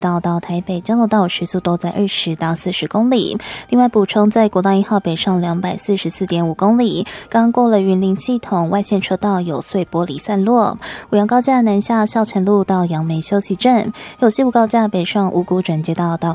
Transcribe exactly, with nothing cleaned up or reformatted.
道到台北交流道时速都在二十到四十公里。另外补充，在国道一号北上两百四十四点五公里，刚过了云林系统外线车道有碎玻璃散落。五杨高架南下校前路到杨梅休息站，有西部高架北上五股转接道到